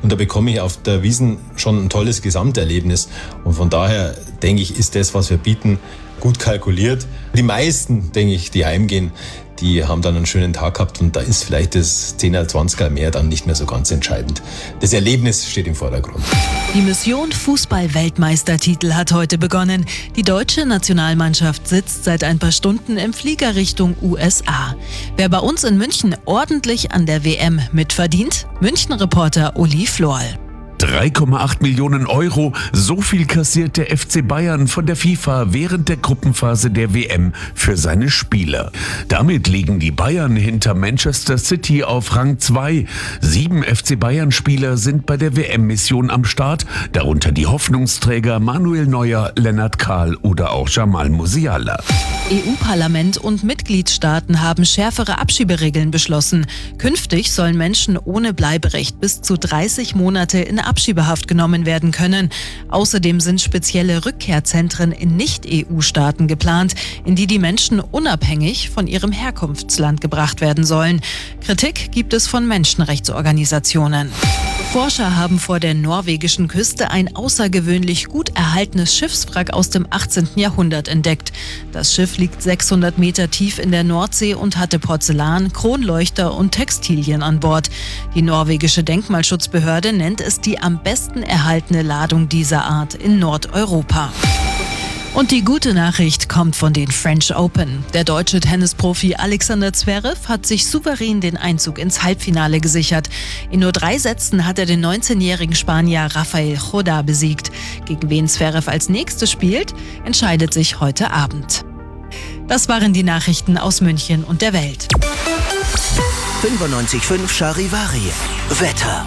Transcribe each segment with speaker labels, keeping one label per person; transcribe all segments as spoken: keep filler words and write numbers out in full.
Speaker 1: Und da bekomme ich auf der Wiesn schon ein tolles Gesamterlebnis. Und von daher denke ich, ist das, was wir bieten, gut kalkuliert. Die meisten, denke ich, die heimgehen, die haben dann einen schönen Tag gehabt und da ist vielleicht das zehner, zwanziger mehr dann nicht mehr so ganz entscheidend. Das Erlebnis steht im Vordergrund.
Speaker 2: Die Mission Fußball-Weltmeistertitel hat heute begonnen. Die deutsche Nationalmannschaft sitzt seit ein paar Stunden im Flieger Richtung U S A. Wer bei uns in München ordentlich an der W M mitverdient? München-Reporter Uli Florl.
Speaker 3: drei Komma acht Millionen Euro, so viel kassiert der F C Bayern von der FIFA während der Gruppenphase der W M für seine Spieler. Damit liegen die Bayern hinter Manchester City auf Rang zwei. Sieben F C Bayern-Spieler sind bei der W M-Mission am Start, darunter die Hoffnungsträger Manuel Neuer, Lennart Kahl oder auch Jamal Musiala.
Speaker 2: E U-Parlament und Mitgliedstaaten haben schärfere Abschieberegeln beschlossen. Künftig sollen Menschen ohne Bleiberecht bis zu dreißig Monate in Abschiebehaft genommen werden können. Außerdem sind spezielle Rückkehrzentren in Nicht-E U-Staaten geplant, in die die Menschen unabhängig von ihrem Herkunftsland gebracht werden sollen. Kritik gibt es von Menschenrechtsorganisationen. Forscher haben vor der norwegischen Küste ein außergewöhnlich gut erhaltenes Schiffswrack aus dem achtzehnten Jahrhundert entdeckt. Das Schiff liegt sechshundert Meter tief in der Nordsee und hatte Porzellan, Kronleuchter und Textilien an Bord. Die norwegische Denkmalschutzbehörde nennt es die am besten erhaltene Ladung dieser Art in Nordeuropa. Und die gute Nachricht kommt von den French Open. Der deutsche Tennisprofi Alexander Zverev hat sich souverän den Einzug ins Halbfinale gesichert. In nur drei Sätzen hat er den neunzehnjährigen Spanier Rafael Jodá besiegt. Gegen wen Zverev als nächstes spielt, entscheidet sich heute Abend. Das waren die Nachrichten aus München und der Welt.
Speaker 4: fünfundneunzig Komma fünf Charivari. Wetter.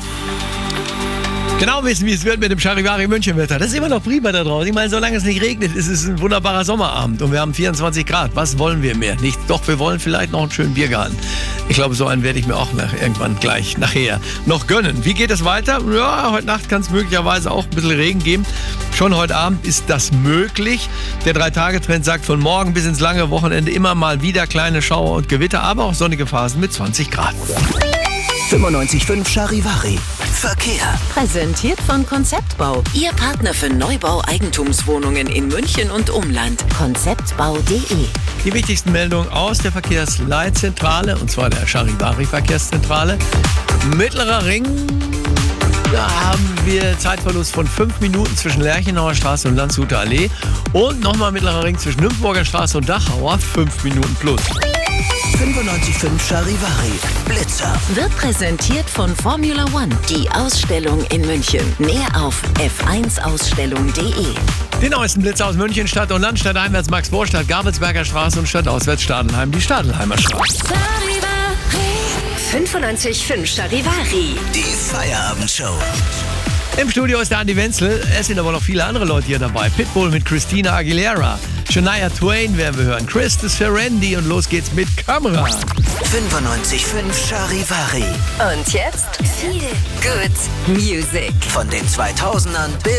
Speaker 5: Genau wissen, wie es wird mit dem Charivari München-Wetter. Das ist immer noch prima da draußen. Ich meine, solange es nicht regnet, ist es ein wunderbarer Sommerabend. Und wir haben vierundzwanzig Grad. Was wollen wir mehr? Nicht, doch, wir wollen vielleicht noch einen schönen Biergarten. Ich glaube, so einen werde ich mir auch nach, irgendwann gleich nachher noch gönnen. Wie geht es weiter? Ja, heute Nacht kann es möglicherweise auch ein bisschen Regen geben. Schon heute Abend ist das möglich. Der Drei-Tage-Trend sagt von morgen bis ins lange Wochenende immer mal wieder kleine Schauer und Gewitter, aber auch sonnige Phasen mit zwanzig Grad.
Speaker 4: fünfundneunzig Komma fünf Charivari. Verkehr.
Speaker 6: Präsentiert von Konzeptbau. Ihr Partner für Neubau-Eigentumswohnungen in München und Umland. konzeptbau punkt de.
Speaker 5: Die wichtigsten Meldungen aus der Verkehrsleitzentrale, und zwar der Charivari-Verkehrszentrale. Mittlerer Ring, da haben wir Zeitverlust von fünf Minuten zwischen Lerchenauer Straße und Landshuter Allee. Und nochmal Mittlerer Ring zwischen Nymphenburger Straße und Dachauer, fünf Minuten plus.
Speaker 4: fünfundneunzig Komma fünf Charivari. Blitzer.
Speaker 6: Wird präsentiert von Formula One. Die Ausstellung in München. Mehr auf f eins ausstellung punkt de.
Speaker 5: Den neuesten Blitzer aus München, Stadt und Land, Stadt einwärts Max Vorstadt, Gabelsberger Straße und Stadt auswärts Stadelheim, die Stadelheimer Straße.
Speaker 7: fünfundneunzig Komma fünf Charivari.
Speaker 4: Die Feierabendshow.
Speaker 5: Im Studio ist der Andi Wenzel. Es sind aber noch viele andere Leute hier dabei. Pitbull mit Christina Aguilera. Shania Twain werden wir hören. Christus Ferendi und los geht's mit Kamera.
Speaker 4: fünfundneunzig Komma fünf Charivari.
Speaker 7: Und jetzt viel Good Music.
Speaker 4: Von den zweitausendern bis